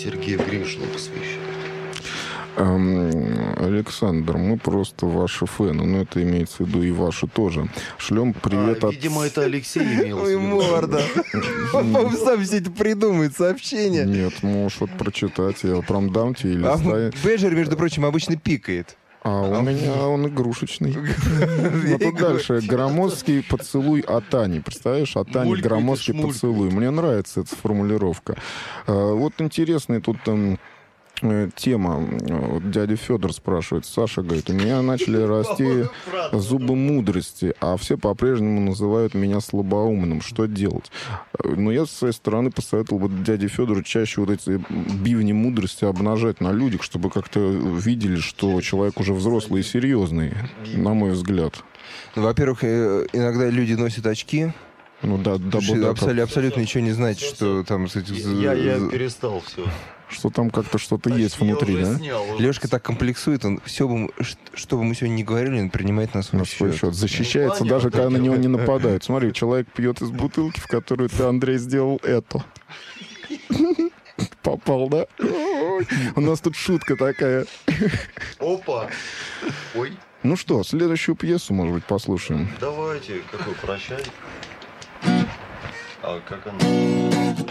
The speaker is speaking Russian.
Сергею Гришину посвящает. Александр, мы просто ваши фэны, но это имеется в виду и ваши тоже. Шлем привет от... Видимо, это Алексей имел в Ой, виду. морда. Он сам все это придумает, сообщение. Нет, можешь вот прочитать, я прям дам тебе или А листай. Бэджер, между прочим, обычно пикает. А у меня он игрушечный. Ну тут дальше. Громоздкий поцелуй от Ани. Представляешь, от Ани Булькает и громоздкий шмулькает. поцелуй. Мне нравится эта формулировка. Вот интересная тут тема. Вот дядя Федор спрашивает. Саша говорит, у меня начали расти зубы мудрости, а все по-прежнему называют меня слабоумным. Что делать? Но я, с своей стороны, посоветовал бы дяде Федору чаще вот эти бивни мудрости обнажать на людях, чтобы как-то видели, что человек уже взрослый и серьезный, на мой взгляд. Ну, во-первых, иногда люди носят очки. Ну да, Абсолютно ничего не значит, что там... Я перестал все. что там как-то что-то есть внутри, да? Лешка так комплексует, он все, что бы мы сегодня не говорили, он принимает на свой На свой счет. счет. Защищается, даже когда на него не нападают. Смотри, человек пьет из бутылки, в которую ты, Андрей, сделал это. Попал, да? Ой, у нас тут шутка такая. Опа! Ой, Ну что, следующую пьесу, может быть, послушаем. давайте, какой прощай. А как она?